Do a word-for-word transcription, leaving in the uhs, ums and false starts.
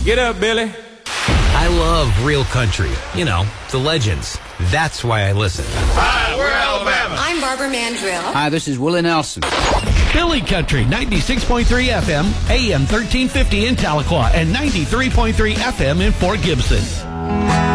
Get up, Billy. I love real country. You know, the legends. That's why I listen. Hi, we're Alabama. I'm Barbara Mandrill. Hi, this is Willie Nelson. Billy Country, ninety-six point three F M, A M thirteen fifty in Tahlequah, and ninety-three point three F M in Fort Gibson.